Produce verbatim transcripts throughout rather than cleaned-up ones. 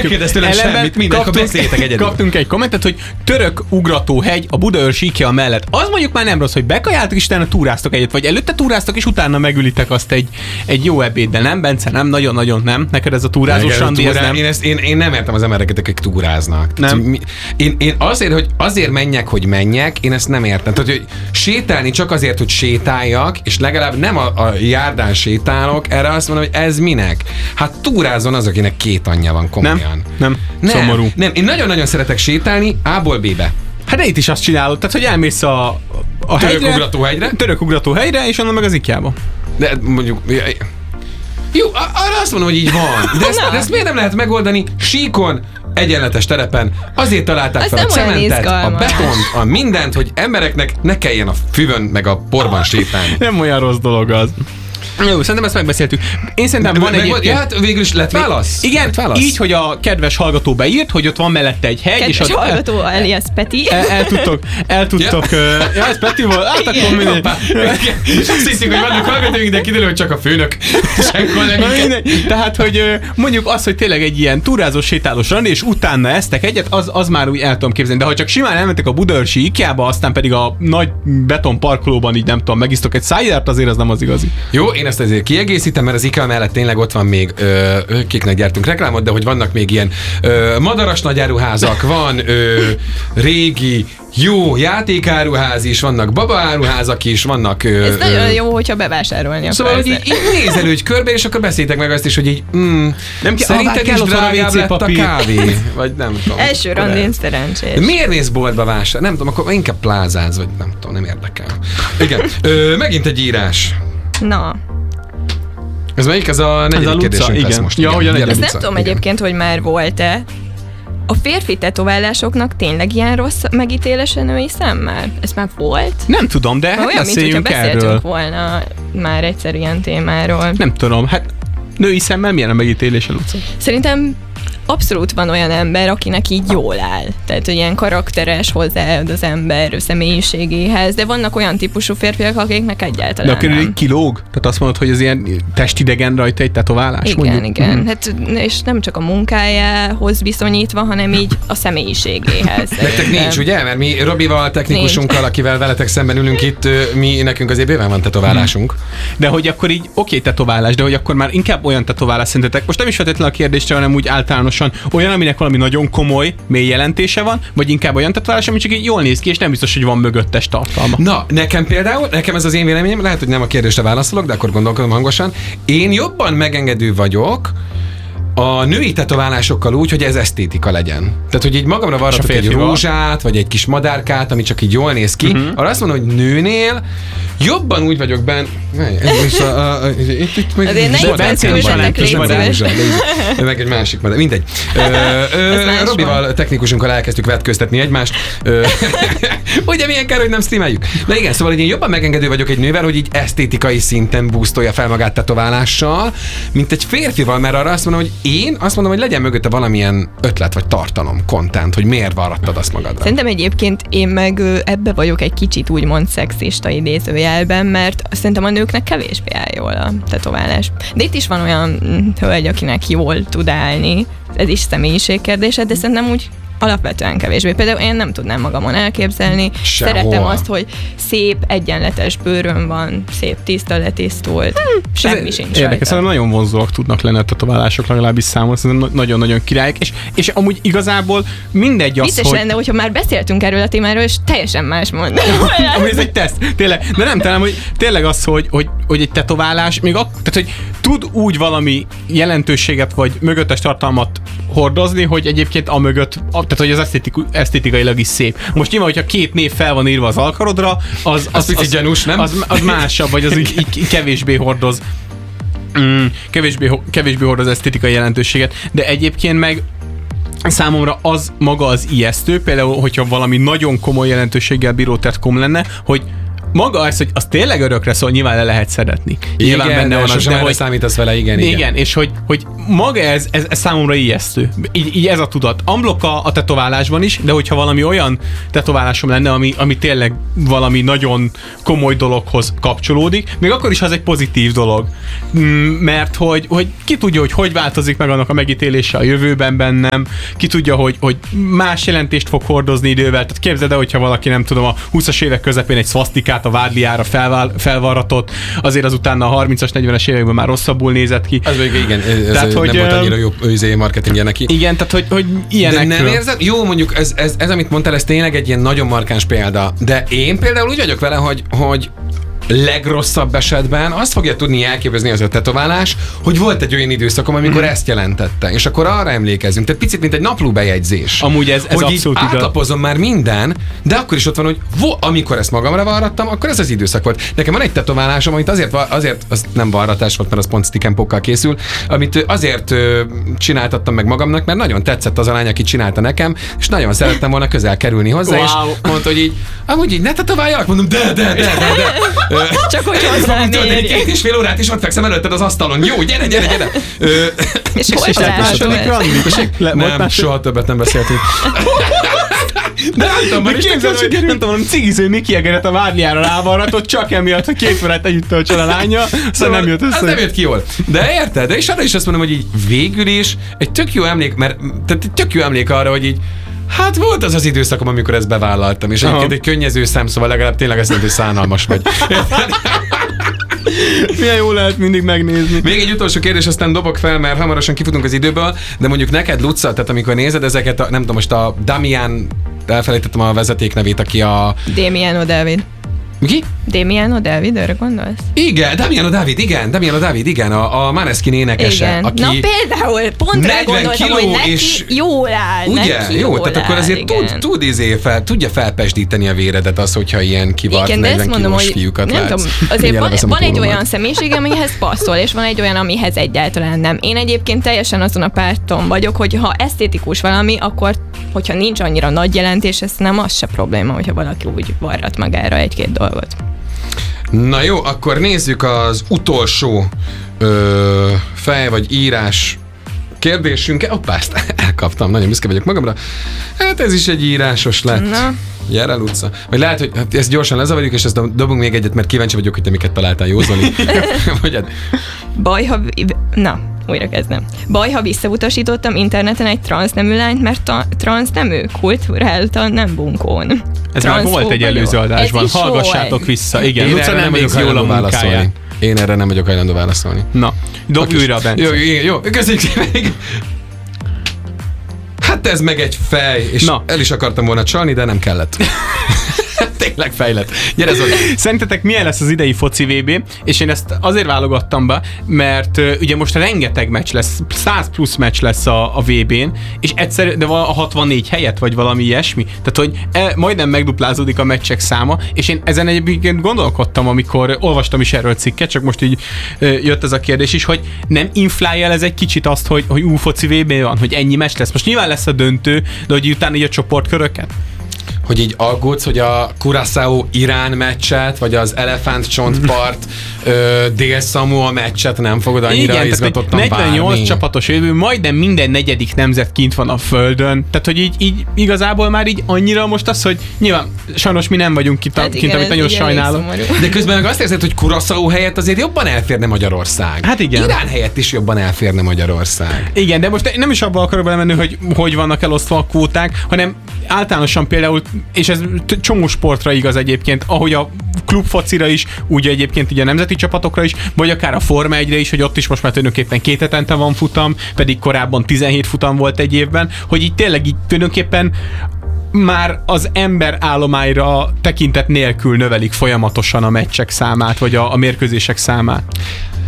megkérdeztőlem semmit, mindenkor beszéljetek egyedül. Kaptunk egy kommentet, hogy török ugratóhegy a Budaörsi IKEA mellett. Az mondjuk már nem rossz, hogy bekajáltok, és utána túráztok egyet, vagy előtte túráztok, és utána megülitek azt egy, egy jó ebéddel, nem, Bence? Nem, nagyon-nagyon nem. Neked ez a túrázós randi, ez nem. Én, ezt, én, én nem értem az embereket, akik túráznak. Nem. Én, én azért, hogy azért menjek, hogy menjek, én ezt nem értem. Tehát, hogy sétálni csak azért, hogy sétáljak, és legalább nem a, a járdán sétálok, erre azt mondom, hogy ez minek? Hát túrázon az, akinek két anyja van, komolyan. Nem, nem, nem. Szomorú. Nem, én nagyon-nagyon szeretek sétálni A-ból B-be. Hát de itt is azt csinálod, tehát hogy elmész a, a török hegyre, ugratóhegyre, török ugratóhegyre, és onnan meg az IKEA-ba. De mondjuk... Jó, arra azt mondom, hogy így van. De ezt, de ezt miért nem lehet megoldani síkon, egyenletes terepen? Azért találták az fel a cementet, a betont, a mindent, hogy embereknek ne kelljen a füvön meg a porban sétálni. Nem olyan rossz dolog az. Jó, szerintem ezt megbeszéltük. Én szerintem van egy... Ja, hát végül is lett válasz? Igen, lett válasz? Így, hogy a kedves hallgató beírt, hogy ott van mellette egy hegy. Kedves és ott hallgató, el, alias Peti. El, el tudtok, el tudtok... Ja, uh, ja ez Peti volt? Hát akkor mindegy. Azt hiszik, hogy vannak hallgatóink, de kiderül, hogy csak a főnök. Senkor nem mindegy. Tehát, hogy uh, mondjuk az, hogy tényleg egy ilyen túrázós, sétálós randi, és utána eztek egyet, az, az már úgy el tudom képzelni. De ha csak simán elmentek a Budaörsi IKEA-ba, aztán pedig a nagy beton parkolóban így nem tudom, megisztok egy szájjárt, azért az nem az igazi. Jó, én ezt azért kiegészítem, mert az IKEA mellett tényleg ott van még, ö, kiknek gyártunk reklámot, de hogy vannak még ilyen ö, madaras nagyáruházak, van ö, régi, jó játékáruház is, vannak babaáruházak is, vannak... Ö, Ez ö, nagyon jó, hogyha bevásárolni Szóval, hogy így, így nézelődj körbe, és akkor beszéljtek meg azt is, hogy így, mm, nem ki, szerinted is drágább lett a kávé? Vagy nem tudom. Első randin szerencsés. De miért mész boltba vásárolni? Nem tudom, akkor inkább plázáz, vagy nem tudom, nem érdekel. Igen. Ö, megint egy írás. Na. Ez melyik? Ez a negyedik ez a kérdésünk igen. lesz most. Ja, igen. igen. Ezt nem tudom igen. egyébként, hogy már volt-e. A férfi tetoválásoknak tényleg ilyen rossz megítélés a női szemmel? Ez már volt? Nem tudom, de hát olyan, mint hogyha beszéltünk erről. volna már egyszer ilyen témáról. Nem tudom, hát női szemmel milyen a megítélése, Luca? Szerintem abszolút van olyan ember, akinek így jól áll. Tehát, hogy ilyen karakteres hozzáad az ember személyiségéhez, de vannak olyan típusú férfiak, akiknek egyáltalán de akkor nem. így kilóg? Tehát azt mondod, hogy az ilyen testidegen rajta egy tetoválás? Igen, mondjuk? igen. Mm. Hát, és nem csak a munkájához viszonyítva, hanem így a személyiségéhez. Nektek nincs, ugye? Mert mi Robival, technikusunkkal, nincs. Akivel veletek szemben ülünk itt, mi nekünk azért bőven van tetoválásunk. De hogy akkor így, oké, tetoválás, de hogy akkor már inkább olyan tetoválás szerintetek. Most nem is feltétlenül a kérdésre, hanem úgy általánosan olyan, aminek valami nagyon komoly, mély jelentése van, vagy inkább olyan tetoválás, ami csak így jól néz ki, és nem biztos, hogy van mögöttes tartalma. Na, nekem például, nekem ez az én véleményem, lehet, hogy nem a kérdésre válaszolok, de akkor gondolkodom hangosan. Én jobban megengedő vagyok a női tetoválásokkal úgy, hogy ez esztétika legyen. Tehát, hogy így magamra varratok egy rózsát, vagy egy kis madárkát, ami csak így jól néz ki. Uh-huh. Arra azt mondom, hogy nőnél jobban úgy vagyok benne. Azért negyvencen küldjenek meg egy másik madár. Mindegy. Robival, technikusunkkal elkezdtük vetköztetni egymást. Ugye milyen kár, hogy nem streameljük. De igen, szóval én jobban megengedő vagyok egy nővel, hogy így esztétikai szinten boostolja fel magát tetoválással, mint egy férfival, mert arra azt mondom, hogy én azt mondom, hogy legyen mögötte valamilyen ötlet, vagy tartalom, content, hogy miért varrattad azt magadra. Szerintem egyébként én meg ebbe vagyok egy kicsit úgymond szexista idézőjelben, mert szerintem a nőknek kevésbé áll jól a tetoválás. De itt is van olyan hölgy, akinek jól tud állni, ez is személyiségkérdése, de szerintem úgy alapvetően kevésbé. Például én nem tudnám magamon elképzelni. Sehol. Szeretem azt, hogy szép, egyenletes bőröm van, szép tiszta, letisztult, hmm, semmi sincs Érdekes, rajta. szerintem nagyon vonzóak tudnak lenni a tetoválások, legalábbis számomra, szerintem nagyon-nagyon királyok, és, és amúgy igazából mindegy az, Biztos hogy... lenne, hogyha már beszéltünk erről a témáról, és teljesen más mond. Amúgy ez egy teszt, tényleg. De nem talán, hogy tényleg az, hogy, hogy, hogy egy tetoválás, még ak- tehát, hogy tud úgy valami jelentőséget, vagy mögöttes tartalmat hordozni, hogy egyébként a mögött, a, tehát hogy az esztétik, esztétikailag is szép. Most nyilván, hogyha két név fel van írva az alkarodra, az, az, az, az, gyanús, nem? az, az másabb, vagy az így, így kevésbé hordoz mm, kevésbé, kevésbé hordoz esztétikai jelentőséget, de egyébként meg számomra az maga az ijesztő, például, hogyha valami nagyon komoly jelentőséggel bíró tetkom lenne, hogy maga az, hogy az tényleg örökre szól, nyilván le lehet szeretni. Nyilván igen, benne van az, de hogy számítasz vele, igen, igen. Igen, és hogy, hogy maga ez, ez, ez számomra ijesztő. Így, így ez a tudat. Amblok a, a tetoválásban is, de hogyha valami olyan tetoválásom lenne, ami, ami tényleg valami nagyon komoly dologhoz kapcsolódik, még akkor is az egy pozitív dolog. Mert hogy, hogy ki tudja, hogy hogy változik meg annak a megítélése a jövőben bennem, ki tudja, hogy, hogy más jelentést fog hordozni idővel. Tehát képzeld el, hogyha valaki, nem tudom, a húszas évek közepén egy szvasztikát a vádliára felvál, felvarratott, azért azután a harmincas, negyvenes években már rosszabbul nézett ki. Ez még igen, ez tehát, hogy, nem volt annyira jó izé marketingje neki. Igen, tehát hogy, hogy ilyenekről. De nem érzed? Jó, mondjuk ez, ez, ez, amit mondtál, ez tényleg egy ilyen nagyon markáns példa. De én például úgy vagyok vele, hogy, hogy legrosszabb esetben azt fogja tudni elképezni az a tetoválás, hogy volt egy olyan időszakom, amikor mm. ezt jelentette. És akkor arra emlékezzünk. Tehát picit, mint egy naplóbejegyzés. Amúgy ez, ez hogy abszolút így átlapozom már minden, de akkor is ott van, hogy vo, amikor ezt magamra varrattam, akkor ez az időszak volt. Nekem van egy tetoválásom, amit azért, azért az nem varratás volt, mert az pont stick'n'pokkal készül, amit azért ö, csináltattam meg magamnak, mert nagyon tetszett az a lány, aki csinálta nekem, és nagyon szerettem volna közel kerülni hozzá, wow. És mondta, hogy így, amúgy így ne tetováljak, mondom, de, de, de, de, de. Csak hogy hozzám egy két és fél órát is ott fekszem előtted az asztalon. Jó, gyere, gyere, gyere. És hol találkozol? Nem, soha többet nem beszéltünk. De nem tudom, hogy képzeld, hogy nem tudom, cigiző Miki Egeret a vádliára rávarratott, csak emiatt, hogy két órát együtt töltsön a lánya, szóval nem jött össze. Ez nem jött ki jól. De érted? De és arra is azt mondom, hogy így végül is egy tök jó emlék, mert tehát tök jó emlék arra, hogy így hát volt az az időszakom, amikor ezt bevállaltam, és egyébként egy könnyező szem, szóval legalább tényleg azt mondja, hogy szánalmas vagy. Milyen jó lehet mindig megnézni. Még egy utolsó kérdés, aztán dobok fel, mert hamarosan kifutunk az időből, de mondjuk neked, Luca, tehát amikor nézed ezeket, a, nem tudom, most a Damian, elfelejtettem a vezeték nevét, aki a... Damiano David. Ki? Damiano David, arra gondolsz? Igen, Damiano David, igen, Damiano David, igen, a, a Maneskin énekese. Igen. Aki Na például, pont rá gondoltam, hogy neki és... jól áll, ugye? neki Jó, jól tehát akkor azért igen. tud, tud izé fel, tudja felpesdíteni a véredet az, hogyha ilyen kivart igen, negyven mondom, kilós hogy fiúkat nem látsz. tudom, azért van, van egy pólómat. olyan személyiség, amihez passzol, és van egy olyan, amihez egyáltalán nem. Én egyébként teljesen azon a párton vagyok, hogy ha esztétikus valami, akkor hogyha nincs annyira nagy jelentés, ez nem az se probléma, hogyha valaki úgy varrat magára egy-két dolgot. Na jó, akkor nézzük az utolsó ö, fej vagy írás kérdésünket. Hoppá, ezt elkaptam, nagyon büszke vagyok magamra. Hát ez is egy írásos lett. Na. Gyere, Luca. Vagy lehet, hogy ezt gyorsan lezavarjuk, és ezt dobunk még egyet, mert kíváncsi vagyok, hogy te miket találtál, jó, Zoli? Baj, ha... Na, újra kezdem. Baj, ha visszautasítottam interneten egy transznemű lányt, mert a transznemű kulturáltan nem bunkón. Ez már volt egy előző adásban, hallgassátok volt. Vissza. Igen, Én Luca nem vagyok jól a munkáját. Én erre nem vagyok hajlandó válaszolni. Na, dobj újra, Bence. Jó, jó, jó, köszönjük szépen. Hát ez meg egy fej, és Na. el is akartam volna csalni, de nem kellett. Tényleg fejlett. Gyere, Zoli. Szerintetek milyen lesz az idei foci vé bé? És én ezt azért válogattam be, mert uh, ugye most rengeteg meccs lesz, száz plusz meccs lesz a, a vé bén, és egyszer, de a hatvannégy helyett, vagy valami ilyesmi. Tehát, hogy e, majdnem megduplázódik a meccsek száma, és én ezen egyébként gondolkodtam, amikor olvastam is erről cikket, csak most így uh, jött ez a kérdés is, hogy nem inflálja ez egy kicsit azt, hogy, hogy ú, foci vé bé van, hogy ennyi meccs lesz. Most nyilván lesz a döntő, de hogy utána így a csoportköröket? Hogy így aggódsz, hogy a Curaçao-Irán meccset, vagy az Elefántcsontpart Dél-Szamoa meccset nem fogod annyira igen, izgatottan várni. negyvennyolc csapatos jövő, majdnem minden negyedik nemzet kint van a földön. Tehát, hogy így, így igazából már így annyira most az, hogy nyilván sajnos mi nem vagyunk kint, hát kint igen, amit nagyon sajnálom. De közben meg azt érzed, hogy Curaçao helyett azért jobban elférne Magyarország. Hát igen. Irán helyett is jobban elférne Magyarország. Igen, de most nem is abba akarok belemenni, hogy hogy vannak elosztva a kvóták, hanem általánosan például, és ez csomó sportra igaz egyébként, ahogy a klubfocira is, úgy egyébként így a nemzeti csapatokra is, vagy akár a Forma egyre is, hogy ott is most már tulajdonképpen két hetente van futam, pedig korábban tizenhét futam volt egy évben, hogy így tényleg így tulajdonképpen már az ember állományra tekintet nélkül növelik folyamatosan a meccsek számát, vagy a, a mérkőzések számát.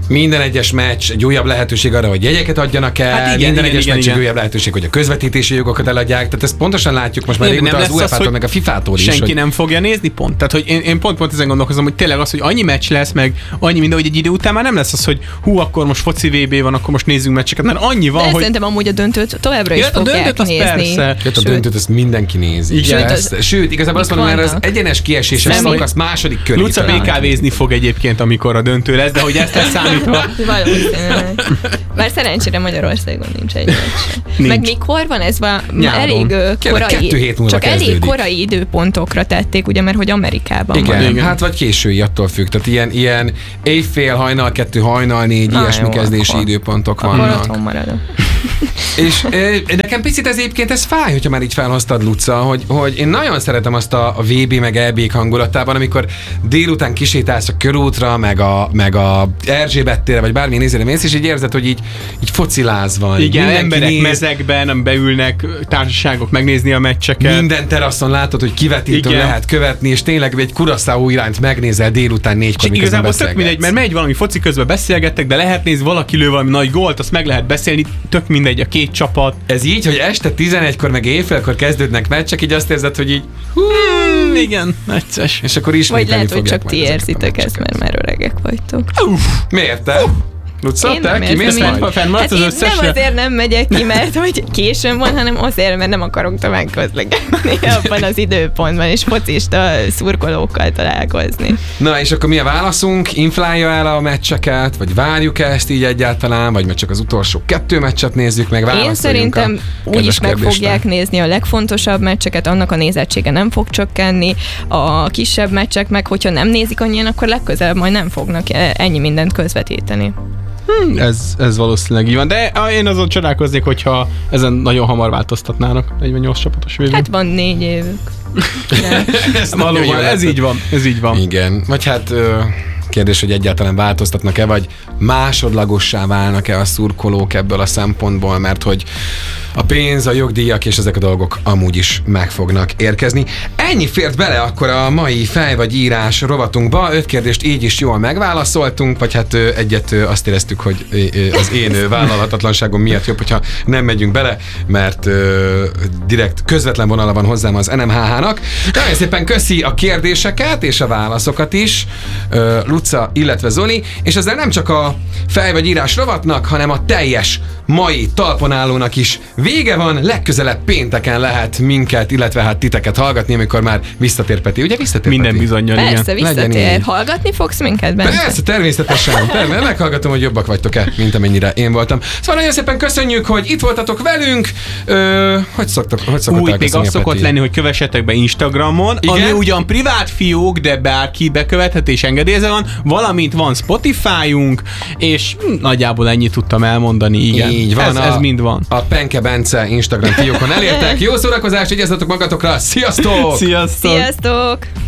minden egyes meccs egy újabb lehetőség arra, hogy jegyeket adjanak el, Hát igen, minden igen, egyes igen, meccs igen. egy újabb lehetőség, hogy a közvetítési jogokat eladják. Tehát ezt pontosan látjuk most már Nem, régóta nem az lesz az, UEFA-tól, hogy meg a fifától is. Senki hogy... nem fogja nézni pont. Tehát, hogy én, én pont, pont ezen gondolkozom, hogy tényleg az, hogy annyi meccs lesz, meg annyi minden, hogy egy idő után már nem lesz az, hogy hú, akkor most foci vé bé van, akkor most nézzünk meccseket, mert annyi van, De hogy... szerintem amúgy a döntőt továbbra is Ja, a fogják döntőt azt nézni. persze. Jött a döntőt, ezt mindenki nézi. Igen. Sőt, Sőt, az, sőt igazából azt mik mondom, mert az vannak? egyenes kieséses Nem, szakasz második köré. Luca bé ká vézni fog egyébként, amikor a döntő lesz, de hogy ezt leszámítva... Valószínűleg. Bár szerencsére Magyarországon nincs egy meccs. Meg mikor van ez? Va, Nyáron. elég ö, Kérlek, kettő korai, hét múlva csak elég kezdődik. korai időpontokra tették, ugye, mert hogy Amerikában Igen, van. Igen. hát vagy késői, attól függ. Tehát ilyen, ilyen éjfél, hajnal kettő, hajnal négy, Na ilyesmi jó, kezdési akkor- időpontok Akkor vannak. otthon maradok. És ö, nekem picit ez egyébként ez fáj, hogyha már így felhoztad, Luca, hogy, hogy én nagyon szeretem azt a, a vé bé meg é bé hangulatában, amikor délután kisétálsz a körútra, meg a, meg a Erzsébet térre, vagy bármilyen nézére mész, és így érzed, hogy így, így fociláz van. Igen, Mindenki emberek néz, mezekben beülnek, társaságok megnézni a meccseket. minden teraszon látod, hogy kivetítőn Igen. lehet követni, és tényleg egy Curaçao irányt megnézel délután négykor, És miközben igazából tök beszélgetsz. mindegy, mert megy valami foci közben beszélgettek, de lehet nézni, valaki lő valami nagy gólt, azt meg lehet beszélni, tök mindegy a két csapat. Ez így, hogy este tizenegykor meg éjfélkor kezdődnek meccsek, így azt érzed, hogy így hú, Hmm, igen, necces. és akkor Vagy ismételni lehet, hogy fogják csak majd ti ezeket a érzitek ezt, meccseket. mert már öregek vagytok. Miért te? Luca, Én te nem kimész érzem, majd? Fenn- Fennmaradsz Hát az én összesre? nem azért nem megyek ki, mert hogy későn van, hanem azért, mert nem akarok tovább közlekedni abban az időpontban, és focista szurkolókkal találkozni. Na, és akkor mi a válaszunk? Inflálja el a meccseket, vagy várjuk ezt így egyáltalán, vagy meg csak az utolsó kettő meccset nézzük meg, Én válaszoljunk szerintem a úgy kedves is meg kérdésre. fogják nézni a legfontosabb meccseket, annak a nézettsége nem fog csökkenni, a kisebb meccsek meg, hogyha nem nézik annyian, akkor legközelebb majd nem fognak ennyi mindent közvetíteni. Hmm, ez, ez valószínűleg így van, de ah, én azon csodálkoznék, hogyha ezen nagyon hamar változtatnának. negyvennyolc csapatos vé bé. Hát van négy évük. De Ez nagyon jó valóban, ez lesz. így van, ez így van. Igen, vagy hát ö, kérdés, hogy egyáltalán változtatnak-e, vagy másodlagossá válnak-e a szurkolók ebből a szempontból, mert hogy a pénz, a jogdíjak és ezek a dolgok amúgy is meg fognak érkezni. Ennyi fért bele akkor a mai fej vagy írás rovatunkba. Öt kérdést így is jól megválaszoltunk, vagy hát ö, egyet ö, azt éreztük, hogy ö, ö, az én ö, vállalhatatlanságom miatt jobb, hogyha nem megyünk bele, mert ö, direkt közvetlen vonala van hozzám az en em há há-nak. Nagyon szépen köszi a kérdéseket és a válaszokat is, ö, Luca, illetve Zoli, és ezzel nem csak a fej vagy írás rovatnak, hanem a teljes mai talponállónak is vége van, legközelebb pénteken lehet minket, illetve hát titeket hallgatni, amikor már visszatér Peti. Ugye visszatér Minden Peti? bizonnyal, persze, igen. Legyen visszatér. így. Hallgatni fogsz minket benne? Persze, természetesen. Természetesen. Meghallgatom, hogy jobbak vagytok-e, mint amennyire én voltam. Szóval nagyon szépen köszönjük, hogy itt voltatok velünk. Ö, hogy szoktak, hogy szokott Úgy, még elköszönni az a szokott Peti? lenni, hogy kövessetek be Instagramon, Igen? ami ugyan privát fiók, de bárki bekövethet és engedélyezve van, valamint van Spotify-unk, és hm, nagyjából ennyit tudtam elmondani, igen. Így van. Ez, a, ez mind van. A Penke Bence Instagram fiókon elértek. Jó szórakozást, vigyázzatok magatokra. Sziasztok! Sziasztok! Sziasztok!